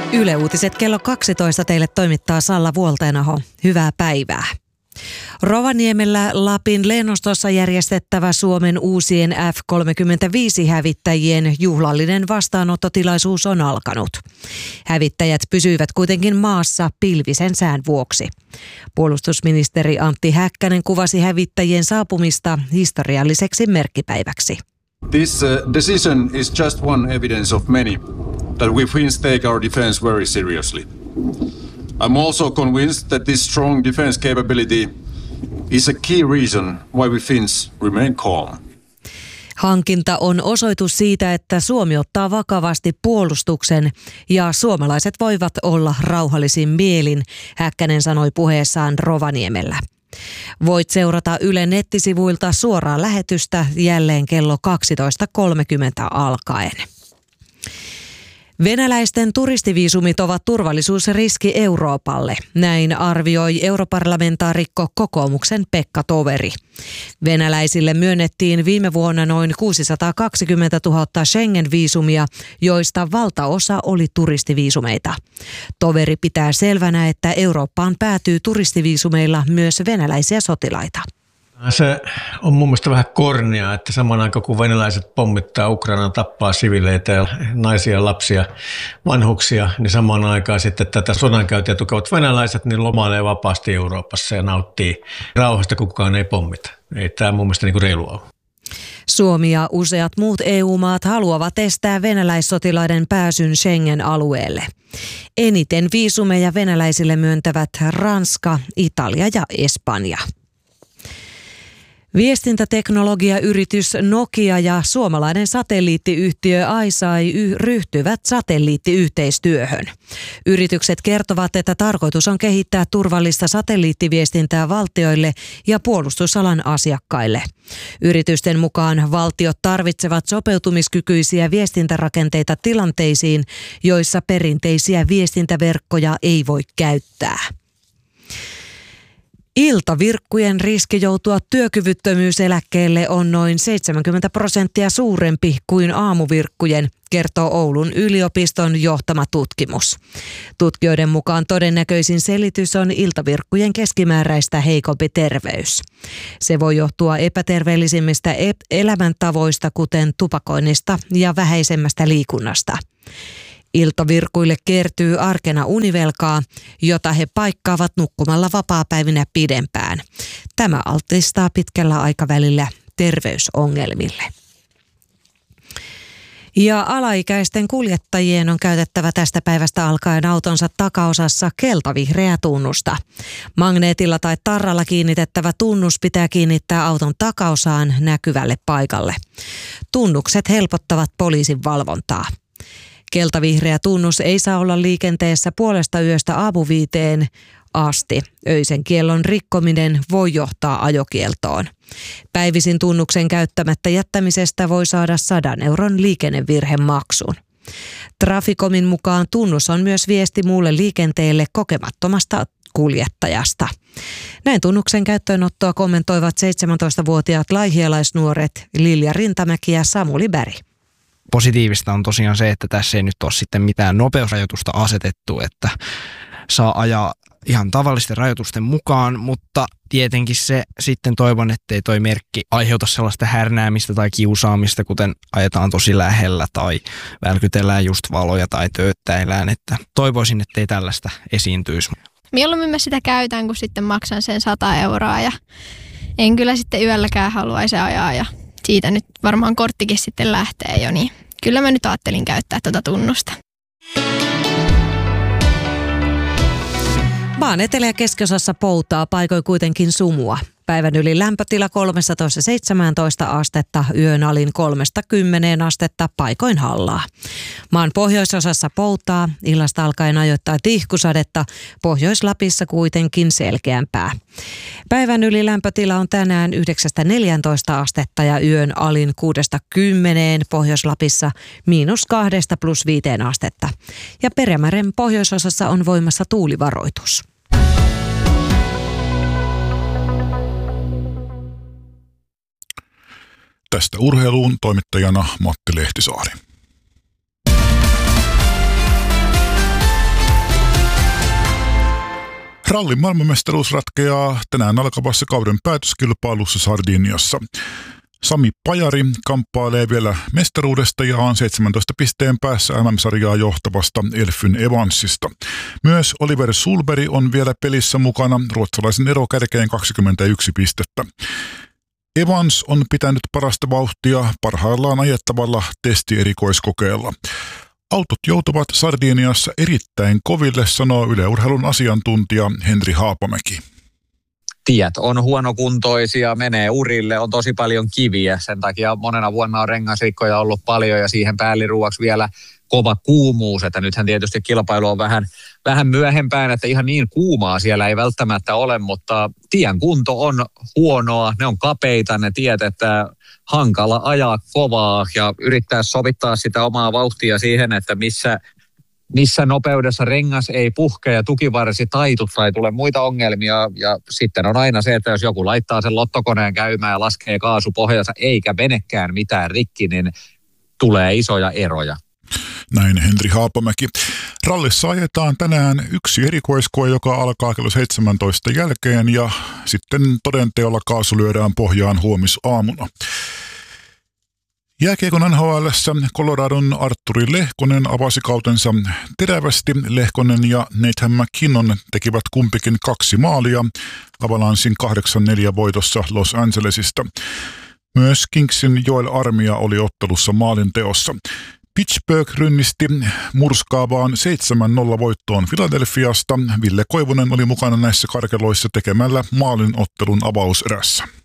Yle Uutiset kello 12 teille toimittaa Salla Vuoltenaho. Hyvää päivää. Rovaniemellä Lapin lennostossa järjestettävä Suomen uusien F-35-hävittäjien juhlallinen vastaanottotilaisuus on alkanut. Hävittäjät pysyivät kuitenkin maassa pilvisen sään vuoksi. Puolustusministeri Antti Häkkänen kuvasi hävittäjien saapumista historialliseksi merkkipäiväksi. This decision is just one evidence of many that we Finns take our defense very seriously. I'm also convinced that this strong defense capability is a key reason why we Finns remain calm. Hankinta on osoitus siitä, että Suomi ottaa vakavasti puolustuksen ja suomalaiset voivat olla rauhallisin mielin, Häkkänen sanoi puheessaan Rovaniemellä. Voit seurata Yle nettisivuilta suoraa lähetystä jälleen kello 12.30 alkaen. Venäläisten turistiviisumit ovat turvallisuusriski Euroopalle. Näin arvioi europarlamentaarikko kokoomuksen Pekka Toveri. Venäläisille myönnettiin viime vuonna noin 620 000 Schengen-viisumia, joista valtaosa oli turistiviisumeita. Toveri pitää selvänä, että Eurooppaan päätyy turistiviisumeilla myös venäläisiä sotilaita. Se on mun mielestä vähän kornia, että samaan aikaan kun venäläiset pommittaa Ukrainaa, tappaa siviileitä ja naisia, lapsia, vanhuksia, niin samaan aikaan sitten tätä sodankäyntiä tukevat venäläiset niin lomailee vapaasti Euroopassa ja nauttii rauhasta, kun kukaan ei pommita. Ei tämä mun mielestä niin reilua ole. Suomi ja useat muut EU-maat haluavat estää venäläissotilaiden pääsyn Schengen-alueelle. Eniten viisumeja venäläisille myöntävät Ranska, Italia ja Espanja. Viestintäteknologiayritys Nokia ja suomalainen satelliittiyhtiö ICEYE ryhtyvät satelliittiyhteistyöhön. Yritykset kertovat, että tarkoitus on kehittää turvallista satelliittiviestintää valtioille ja puolustusalan asiakkaille. Yritysten mukaan valtiot tarvitsevat sopeutumiskykyisiä viestintärakenteita tilanteisiin, joissa perinteisiä viestintäverkkoja ei voi käyttää. Iltavirkkujen riski joutua työkyvyttömyyseläkkeelle on noin 70% suurempi kuin aamuvirkkujen, kertoo Oulun yliopiston johtama tutkimus. Tutkijoiden mukaan todennäköisin selitys on iltavirkkujen keskimääräistä heikompi terveys. Se voi johtua epäterveellisimmistä elämäntavoista, kuten tupakoinnista ja vähäisemmästä liikunnasta. Iltavirkuille kertyy arkena univelkaa, jota he paikkaavat nukkumalla vapaapäivinä pidempään. Tämä altistaa pitkällä aikavälillä terveysongelmille. Ja alaikäisten kuljettajien on käytettävä tästä päivästä alkaen autonsa takaosassa keltavihreää tunnusta. Magneetilla tai tarralla kiinnitettävä tunnus pitää kiinnittää auton takaosaan näkyvälle paikalle. Tunnukset helpottavat poliisin valvontaa. Keltavihreä tunnus ei saa olla liikenteessä 0:30 aamuviiteen asti. Öisen kiellon rikkominen voi johtaa ajokieltoon. Päivisin tunnuksen käyttämättä jättämisestä voi saada 100 euron liikennevirhemaksun. Traficomin mukaan tunnus on myös viesti muulle liikenteelle kokemattomasta kuljettajasta. Näin tunnuksen käyttöönottoa kommentoivat 17-vuotiaat laihialaisnuoret Lilja Rintamäki ja Samuli Berg. Positiivista on tosiaan se, että tässä ei nyt ole sitten mitään nopeusrajoitusta asetettu, että saa ajaa ihan tavallisten rajoitusten mukaan, mutta tietenkin se sitten toivon, ettei toi merkki aiheuta sellaista härnäämistä tai kiusaamista, kuten ajetaan tosi lähellä tai välkytellään just valoja tai tööttäillään, että toivoisin, ettei tällaista esiintyisi. Mieluummin mä sitä käytän, kun sitten maksan sen 100 euroa ja en kyllä sitten yölläkään haluaisi ajaa ja siitä nyt varmaan korttikin sitten lähtee jo, niin kyllä mä nyt ajattelin käyttää tuota tunnusta. Maan etelä- ja keskiosassa poutaa, paikoin kuitenkin sumua. Päivän yli lämpötila 13-17 astetta, yön alin 3-10 astetta, paikoin hallaa. Maan pohjoisosassa poutaa, illasta alkaen ajoittain tihkusadetta, Pohjois-Lapissa kuitenkin selkeämpää. Päivän yli lämpötila on tänään 9-14 astetta ja yön alin 6-10, Pohjois-Lapissa -2 +5 astetta. Ja Perämeren pohjoisosassa on voimassa tuulivaroitus. Tästä urheiluun toimittajana Matti Lehtisaari. Rallin maailmanmestaruus ratkeaa tänään alkavassa kauden päätöskilpailussa Sardiniassa. Sami Pajari kamppailee vielä mestaruudesta ja on 17 pisteen päässä MM-sarjaa johtavasta Elfyn Evansista. Myös Oliver Sulberg on vielä pelissä mukana, ruotsalaisen ero kärkeen 21 pistettä. Evans on pitänyt parasta vauhtia parhaillaan ajettavalla testierikoiskokeella. Autot joutuvat Sardiniassa erittäin koville, sanoo Yle Urheilun asiantuntija Henri Haapamäki. Tiet on huonokuntoisia, menee urille, on tosi paljon kiviä. Sen takia monena vuonna on rengasrikkoja ollut paljon ja siihen päälliruuaksi vielä kova kuumuus. Että nythän tietysti kilpailu on vähän myöhempään, että ihan niin kuumaa siellä ei välttämättä ole, mutta tien kunto on huonoa, ne on kapeita ne tiet, että hankala ajaa kovaa ja yrittää sovittaa sitä omaa vauhtia siihen, että missä nopeudessa rengas ei puhke ja tukivarsi taitu tai tule muita ongelmia. Ja sitten on aina se, että jos joku laittaa sen lottokoneen käymään ja laskee kaasupohjansa eikä menekään mitään rikki, niin tulee isoja eroja. Näin Henri Haapamäki. Rallissa ajetaan tänään yksi erikoiskoe, joka alkaa kello 17 jälkeen ja sitten todenteolla kaasu lyödään pohjaan huomisaamuna. Jääkiekon NHL:ssä Coloradon Artturi Lehkonen avasi kautensa terävästi. Lehkonen ja Nathan McKinnon tekivät kumpikin 2 maalia Avalanchein 8-4 voitossa Los Angelesista. Myös Kingsin Joel Armia oli ottelussa maalinteossa. Pittsburgh rynnisti murskaavaan 7-0 voittoon Philadelphiasta. Ville Koivunen oli mukana näissä karkeloissa tekemällä maalin ottelun avauserässä.